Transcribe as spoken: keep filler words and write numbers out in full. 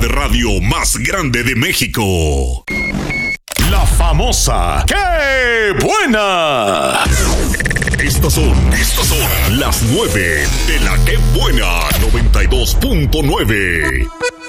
de radio más grande de México. La famosa ¡Qué buena! Estos son, estos son las nueve de la ¡Qué buena! noventa y dos punto nueve.